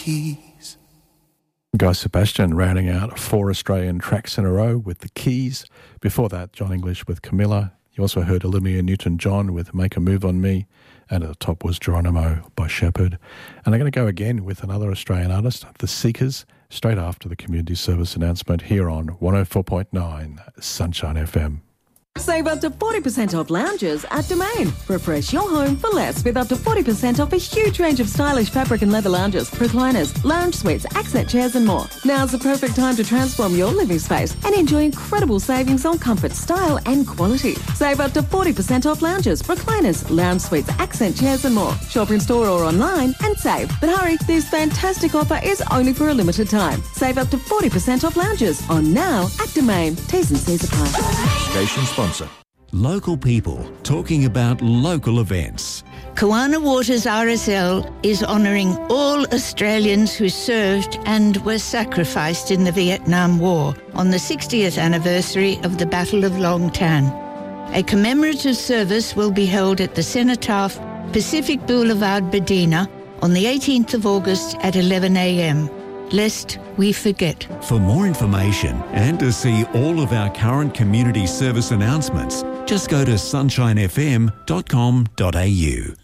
Keys. Guy Sebastian rounding out 4 Australian tracks in a row with The Keys. Before that, John English with Camilla. You also heard Olivia Newton-John with Make a Move on Me. And at the top was Geronimo by Shepherd. And I'm going to go again with another Australian artist, The Seekers, straight after the community service announcement here on 104.9 Sunshine FM. Save up to 40% off lounges at Domain. Refresh your home for less with up to 40% off a huge range of stylish fabric and leather lounges, recliners, lounge suites, accent chairs and more. Now's the perfect time to transform your living space and enjoy incredible savings on comfort, style and quality. Save up to 40% off lounges, recliners, lounge suites, accent chairs and more. Shop in store or online and save. But hurry, this fantastic offer is only for a limited time. Save up to 40% off lounges on now at Domain. T's and C's apply. Station sponsor. Local people talking about local events. Kawana Waters RSL is honouring all Australians who served and were sacrificed in the Vietnam War on the 60th anniversary of the Battle of Long Tan. A commemorative service will be held at the Cenotaph, Pacific Boulevard, Bedina on the 18th of August at 11 a.m. Lest we forget. For more information and to see all of our current community service announcements, just go to sunshinefm.com.au.